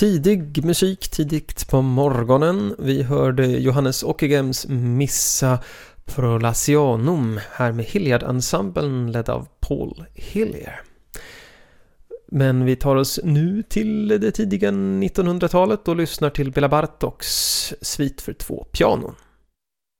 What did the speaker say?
tidig musik tidigt på morgonen. Vi hörde Johannes Ockegems Missa Prolationum här med Hilliard-ensemblen ledd av Paul Hillier. Men vi tar oss nu till det tidiga 1900-talet och lyssnar till Bela Bartoks svit för 2 pianon.